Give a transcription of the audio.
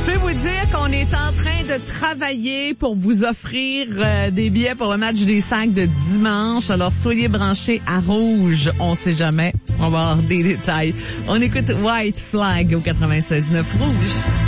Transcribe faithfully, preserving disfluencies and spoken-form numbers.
Je peux vous dire qu'on est en train de travailler pour vous offrir euh, des billets pour le match des Sacs de dimanche. Alors, soyez branchés à Rouge. On sait jamais. On va avoir des détails. On écoute White Flag au quatre-vingt-seize neuf Rouge.